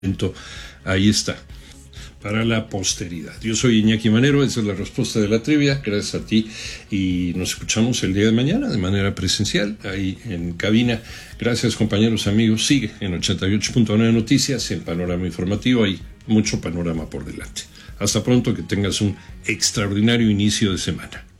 ahí está, para la posteridad. Yo soy Iñaki Manero, esa es la respuesta de la trivia, gracias a ti, y nos escuchamos el día de mañana de manera presencial, ahí en cabina. Gracias, compañeros, amigos. Sigue en 88.9 Noticias, en Panorama Informativo, hay mucho panorama por delante. Hasta pronto, que tengas un extraordinario inicio de semana.